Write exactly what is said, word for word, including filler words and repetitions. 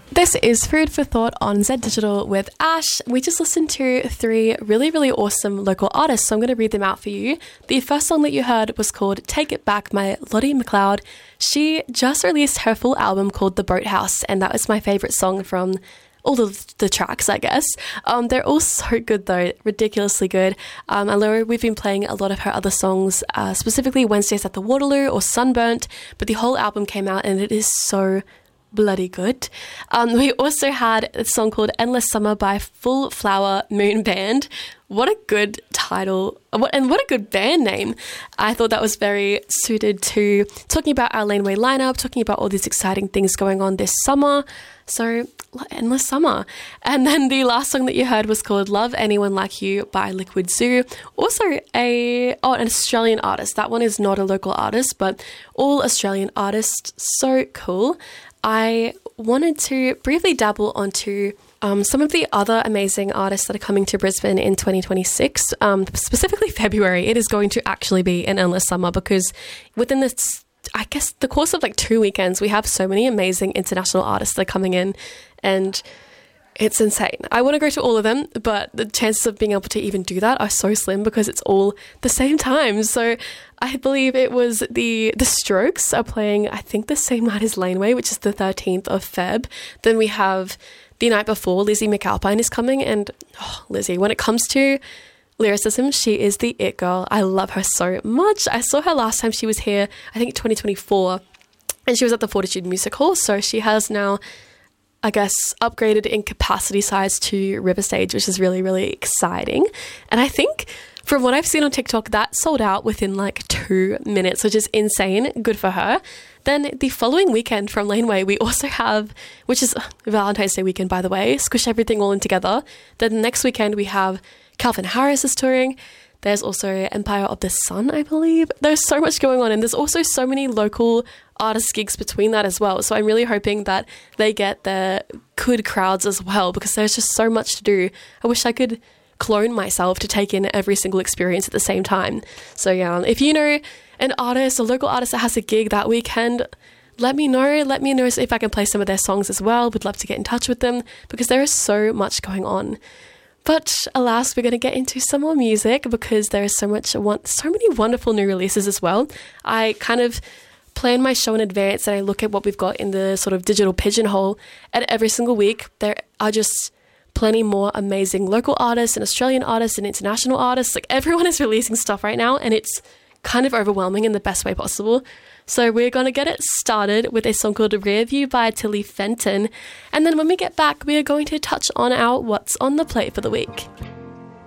This is Food for Thought on Z Digital with Ash. We just listened to three really, really awesome local artists, so I'm going to read them out for you. The first song that you heard was called Take It Back by Lottie McLeod. She just released her full album called The Boathouse, and that was my favourite song from all of the tracks, I guess. Um, they're all so good though, ridiculously good. Um, I know we've been playing a lot of her other songs, uh, specifically Wednesdays at the Waterloo or Sunburnt, but the whole album came out and it is so bloody good. Um, we also had a song called Endless Summer by Full Flower Moon Band. What a good title, what, and what a good band name. I thought that was very suited to talking about our Laneway lineup, talking about all these exciting things going on this summer. So, Endless Summer. And then the last song that you heard was called Love Anyone Like You by Liquid Zoo. Also a, oh, an Australian artist. That one is not a local artist, but all Australian artists. So cool. I wanted to briefly dabble onto um, some of the other amazing artists that are coming to Brisbane in twenty twenty-six, um, specifically February. It is going to actually be an endless summer because within this, I guess, the course of like two weekends, we have so many amazing international artists that are coming in, and it's insane. I want to go to all of them, but the chances of being able to even do that are so slim because it's all the same time. So I believe it was the the Strokes are playing, I think, the same night as Laneway, which is the thirteenth of Feb. Then we have the night before, Lizzie McAlpine is coming. And oh, Lizzie, when it comes to lyricism, she is the it girl. I love her so much. I saw her last time she was here, I think twenty twenty-four, and she was at the Fortitude Music Hall. So she has now, I guess, upgraded in capacity size to River Stage, which is really, really exciting. And I think from what I've seen on TikTok, that sold out within like two minutes, which is insane. Good for her. Then the following weekend from Laneway, we also have, which is Valentine's Day weekend, by the way, squish everything all in together. Then the next weekend we have Calvin Harris is touring. There's also Empire of the Sun, I believe. There's so much going on, and there's also so many local artist gigs between that as well. So I'm really hoping that they get their good crowds as well, because there's just so much to do. I wish I could clone myself to take in every single experience at the same time. So yeah, if you know an artist, a local artist that has a gig that weekend, let me know. Let me know if I can play some of their songs as well. Would love to get in touch with them because there is so much going on. But alas, we're going to get into some more music because there is so much, so many wonderful new releases as well. I kind of plan my show in advance and I look at what we've got in the sort of digital pigeonhole, and every single week there are just plenty more amazing local artists and Australian artists and international artists. Like, everyone is releasing stuff right now and it's kind of overwhelming in the best way possible. So we're going to get it started with a song called Rearview by Tilly Fenton. And then when we get back, we are going to touch on our What's on the Plate for the week.